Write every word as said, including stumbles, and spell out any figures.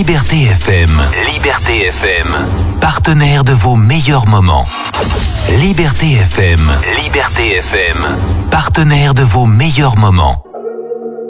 Liberté F M. Liberté F M. Partenaire de vos meilleurs moments. Liberté F M. Liberté F M. Partenaire de vos meilleurs moments.